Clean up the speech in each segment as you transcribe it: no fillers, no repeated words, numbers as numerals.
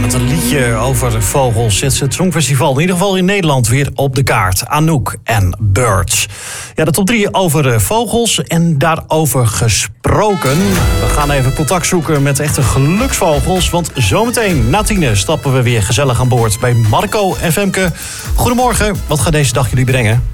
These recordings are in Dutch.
met een liedje over vogels zet het Songfestival in ieder geval in Nederland weer op de kaart. Anouk en Birds. Ja, de top 3 over vogels en daarover gesproken. We gaan even contact zoeken met echte geluksvogels. Want zometeen na 10 stappen we weer gezellig aan boord bij Marco en Femke. Goedemorgen, wat gaat deze dag jullie brengen?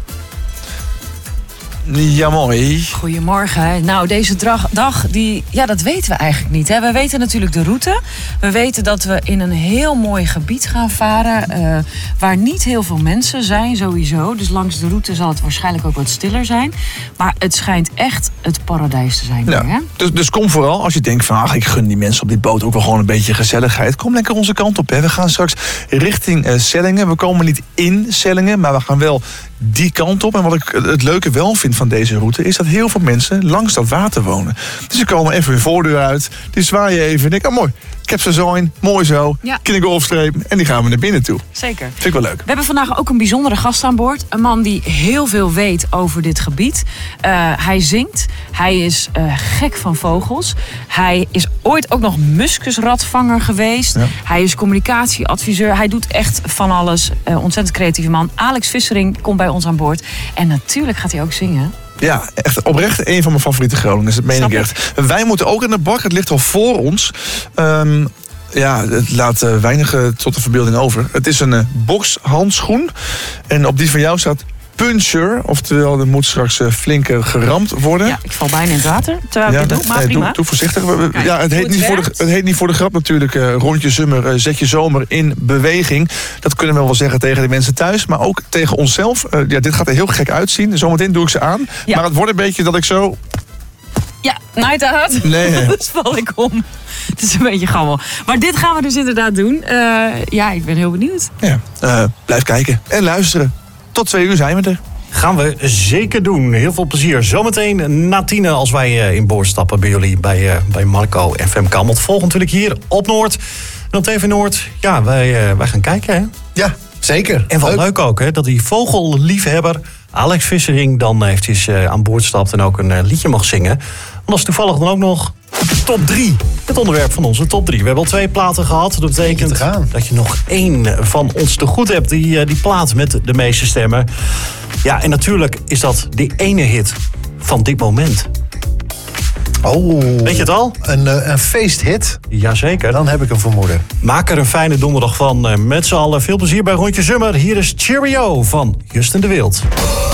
Ja, mooi. Goedemorgen. Nou, deze dag, dat weten we eigenlijk niet. Hè? We weten natuurlijk de route. We weten dat we in een heel mooi gebied gaan varen. Waar niet heel veel mensen zijn, sowieso. Dus langs de route zal het waarschijnlijk ook wat stiller zijn. Maar het schijnt echt het paradijs te zijn. Ja. Hier, hè? Dus kom vooral, als je denkt van... ik gun die mensen op dit boot ook wel gewoon een beetje gezelligheid. Kom lekker onze kant op. Hè. We gaan straks richting Sellingen. We komen niet in Sellingen, maar we gaan wel die kant op. En wat ik het leuke wel vind van deze route... is dat heel veel mensen langs dat water wonen. Dus ze komen even hun voordeur uit. Die zwaaien even en denken, mooi. Ik heb ze zo in, mooi zo. Ja. Kindergolfstreep. En die gaan we naar binnen toe. Zeker. Vind ik wel leuk. We hebben vandaag ook een bijzondere gast aan boord. Een man die heel veel weet over dit gebied. Hij zingt. Hij is gek van vogels. Hij is ooit ook nog muskusratvanger geweest. Ja. Hij is communicatieadviseur. Hij doet echt van alles. Ontzettend creatieve man. Alex Vissering komt bij ons aan boord. En natuurlijk gaat hij ook zingen. Ja, echt oprecht een van mijn favoriete Groningers. Dat meen ik echt. Wij moeten ook in de bak. Het ligt al voor ons. Het laat weinig tot de verbeelding over. Het is een bokshandschoen. En op die van jou staat puncher. Oftewel, er moet straks flink geramd worden. Ja, ik val bijna in het water. Terwijl ik het doe, maar prima. Doe voorzichtig. Kijk, het heet niet voor de grap natuurlijk. Rondje Summer, zet je zomer in beweging. Dat kunnen we wel zeggen tegen de mensen thuis. Maar ook tegen onszelf. Dit gaat er heel gek uitzien. Zometeen doe ik ze aan. Ja. Maar het wordt een beetje dat ik zo... Ja, night out. Nee. Dus val ik om. Het is een beetje gammel. Maar dit gaan we dus inderdaad doen. Ik ben heel benieuwd. Ja, blijf kijken en luisteren. Tot 2 uur zijn we er. Gaan we zeker doen. Heel veel plezier. Zometeen na 10 als wij in boord stappen bij jullie. Bij Marco en Femke. Want volgt natuurlijk hier op Noord. En op TV Noord. Ja, wij gaan kijken. Hè? Ja, zeker. En wat leuk ook, hè, dat die vogelliefhebber Alex Vissering dan eventjes aan boord stapt en ook een liedje mag zingen. Want dat is toevallig dan ook nog top 3. Het onderwerp van onze top 3. We hebben al 2 platen gehad. Dat betekent dat je nog 1 van ons te goed hebt. Die plaat met de meeste stemmen. Ja, en natuurlijk is dat die ene hit van dit moment. Oh. Weet je het al? Een feesthit? Jazeker. Dan heb ik een vermoeden. Maak er een fijne donderdag van. Met z'n allen veel plezier bij Rondje Summer. Hier is Cheerio van Justin de Wild.